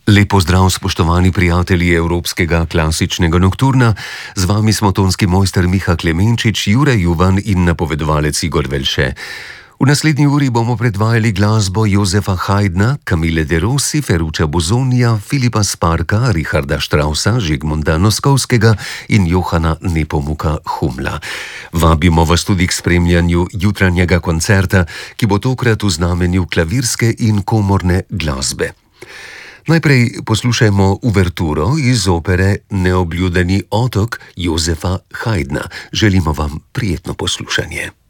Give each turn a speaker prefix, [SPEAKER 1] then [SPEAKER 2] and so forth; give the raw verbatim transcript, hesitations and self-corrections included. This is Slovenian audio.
[SPEAKER 1] Lep pozdrav, spoštovani prijatelji Evropskega klasičnega nokturna. Z vami smo tonski mojster Miha Klemenčič, Jure Juvan in napovedovalec Igor Velše. V naslednji uri bomo predvajali glasbo Josefa Haydna, Camille de Rossi, Ferruccia Busonija, Filipa Sparka, Richarda Straussa, Žigmunda Noskovskega in Johana Nepomuka Humla. Vabimo vas tudi k spremljanju jutranjega koncerta, ki bo tokrat v znamenju klavirske in komorne glasbe. Najprej poslušajmo uverturo iz opere Neobljudeni otok Josefa Haydna. Želimo vam prijetno poslušanje.